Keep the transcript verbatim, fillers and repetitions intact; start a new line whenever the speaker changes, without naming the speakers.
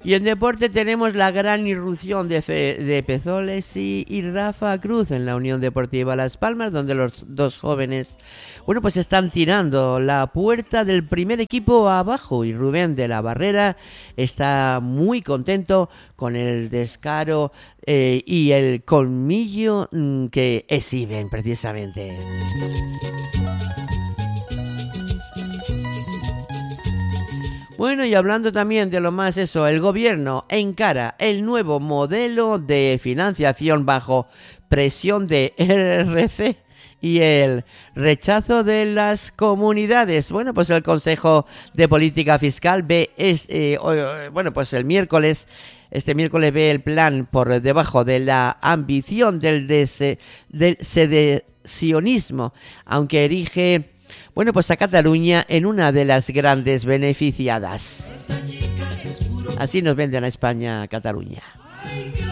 Y en deporte tenemos la gran irrupción de, Fe, de Pezoles y, y Rafa Cruz en la Unión Deportiva Las Palmas, donde los dos jóvenes, bueno, pues están tirando la puerta del primer equipo abajo, y Rubén de la Barrera está muy contento con el descaro eh, y el colmillo mm, que exhiben precisamente. Bueno, y hablando también de lo más eso, el gobierno encara el nuevo modelo de financiación bajo presión de R R C y el rechazo de las comunidades. Bueno, pues el Consejo de Política Fiscal ve, es, eh, bueno, pues el miércoles, este miércoles ve el plan por debajo de la ambición del, des, del secesionismo, aunque erige, bueno, pues a Cataluña en una de las grandes beneficiadas. Así nos venden a España, Cataluña.